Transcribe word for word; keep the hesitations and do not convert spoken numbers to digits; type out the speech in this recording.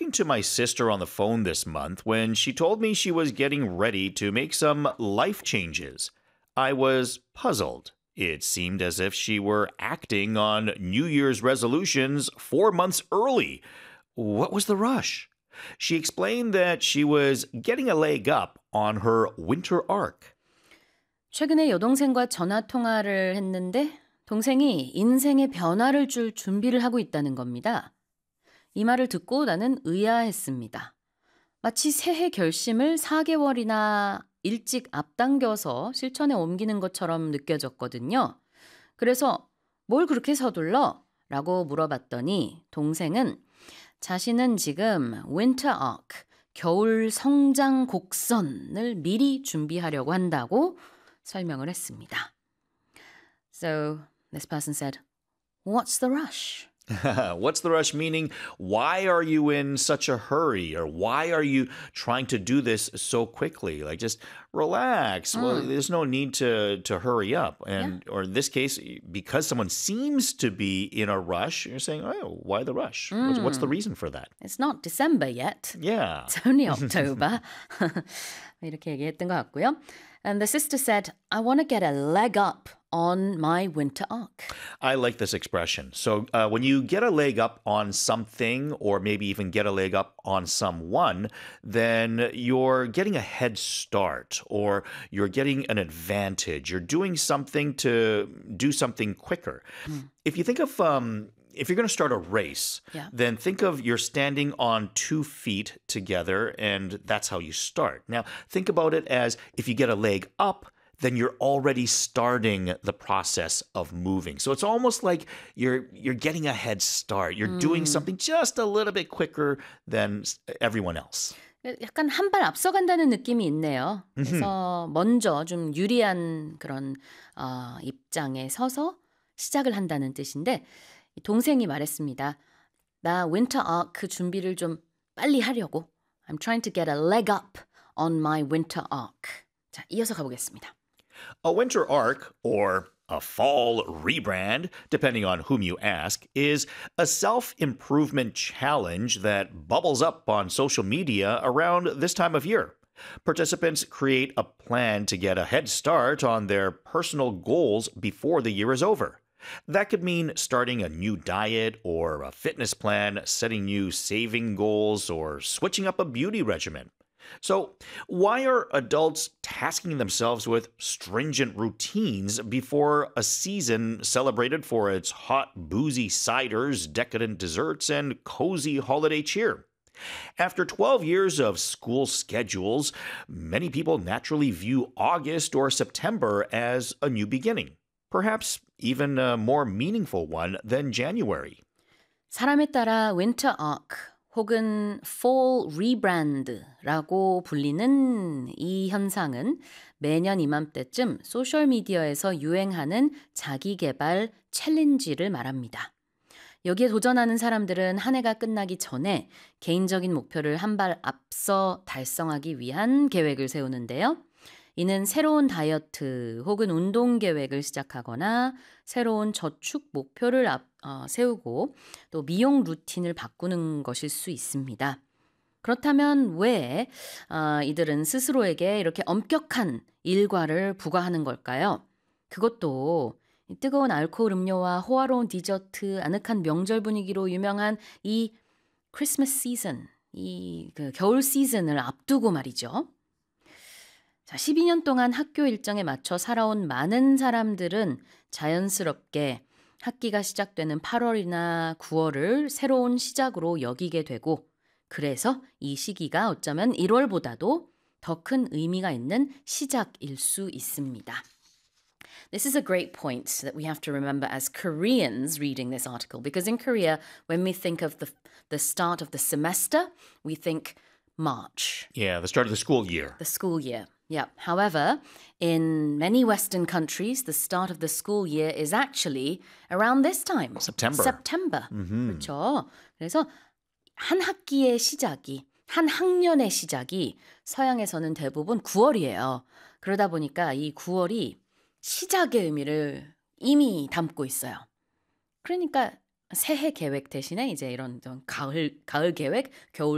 talking to my sister on the phone this month when she told me she was getting ready to make some life changes. I was puzzled. It seemed as if she were acting on New Year's resolutions four months early. What was the rush? She explained that she was getting a leg up on her winter arc. 최근에 여동생과 전화 통화를 했는데 동생이 인생의 변화를 줄 준비를 하고 있다는 겁니다. 이 말을 듣고 나는 의아했습니다. 마치 새해 결심을 사 개월이나 일찍 앞당겨서 실천에 옮기는 것처럼 느껴졌거든요. 그래서 뭘 그렇게 서둘러? 라고 물어봤더니 동생은 자신은 지금 winter arc, 겨울 성장 곡선을 미리 준비하려고 한다고 설명을 했습니다. So this person said, "What's the rush?" What's the rush? Meaning, why are you in such a hurry? Or why are you trying to do this so quickly? Like, just relax. Mm. Well, there's no need to, to hurry up. And yeah. Or in this case, because someone seems to be in a rush, you're saying, oh, why the rush? Mm. What's, what's the reason for that? It's not December yet. Yeah. It's only October. 이렇게 얘기했던 것 같고요. And the sister said, I want to get a leg up on my winter arc. I like this expression. So uh, when you get a leg up on something, or maybe even get a leg up on someone, then you're getting a head start, or you're getting an advantage. You're doing something to do something quicker. Mm. If you think of... Um, If you're going to start a race, yeah. then think of you're standing on two feet together, and that's how you start. Now, think about it as if you get a leg up, then you're already starting the process of moving. So it's almost like you're you're getting a head start. You're 음. doing something just a little bit quicker than everyone else. 약간 한 발 앞서간다는 느낌이 있네요. 그래서 먼저 좀 유리한 그런 어, 입장에 서서 시작을 한다는 뜻인데 동생이 말했습니다. 나 winter arc 준비를 좀 빨리 하려고. I'm trying to get a leg up on my winter arc. 자, 이어서 가보겠습니다. A winter arc, or a fall rebrand, depending on whom you ask, is a self-improvement challenge that bubbles up on social media around this time of year. Participants create a plan to get a head start on their personal goals before the year is over. That could mean starting a new diet or a fitness plan, setting new saving goals, or switching up a beauty regimen. So, why are adults tasking themselves with stringent routines before a season celebrated for its hot, boozy ciders, decadent desserts, and cozy holiday cheer? After twelve years of school schedules, many people naturally view August or September as a new beginning. Perhaps even a more meaningful one than January. 사람에 따라 winter arc 혹은 fall rebrand라고 불리는 이 현상은 매년 이맘때쯤 소셜미디어에서 유행하는 자기개발 챌린지를 말합니다. 여기에 도전하는 사람들은 한 해가 끝나기 전에 개인적인 목표를 한 발 앞서 달성하기 위한 계획을 세우는데요. 이는 새로운 다이어트 혹은 운동 계획을 시작하거나 새로운 저축 목표를 앞, 어, 세우고 또 미용 루틴을 바꾸는 것일 수 있습니다. 그렇다면 왜 어, 이들은 스스로에게 이렇게 엄격한 일과를 부과하는 걸까요? 그것도 뜨거운 알코올 음료와 호화로운 디저트, 아늑한 명절 분위기로 유명한 이 크리스마스 시즌, 이 그 겨울 시즌을 앞두고 말이죠. 자, 십이 년 동안 학교 일정에 맞춰 살아온 많은 사람들은 자연스럽게 학기가 시작되는 팔월이나 구월을 새로운 시작으로 여기게 되고 그래서 이 시기가 어쩌면 일월보다도 더 큰 의미가 있는 시작일 수 있습니다. This is a great point that we have to remember as Koreans reading this article because in Korea, when we think of the, the start of the semester, we think March. Yeah, the start of the school year. The school year. Yeah. However, in many Western countries, the start of the school year is actually around this time. September. September. Mm-hmm. 그렇죠. 그래서 한 학기의 시작이, 한 학년의 시작이 서양에서는 대부분 구월이에요. 그러다 보니까 이 구월이 시작의 의미를 이미 담고 있어요. 그러니까 새해 계획 대신에 이제 이런 가을, 가을 계획, 겨울